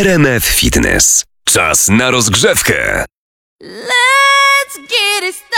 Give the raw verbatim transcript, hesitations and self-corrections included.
R M F Fitness. Czas na rozgrzewkę. Let's get it